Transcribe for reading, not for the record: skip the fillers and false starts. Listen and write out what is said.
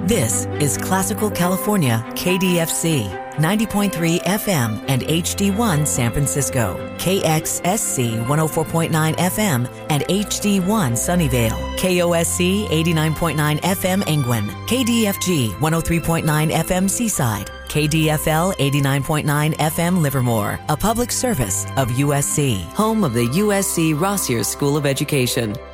This is Classical California, KDFC, 90.3 FM and HD1 San Francisco, KXSC 104.9 FM and HD1 Sunnyvale, KOSC 89.9 FM Angwin, KDFG 103.9 FM Seaside, KDFL 89.9 FM Livermore, a public service of USC, home of the USC Rossier School of Education.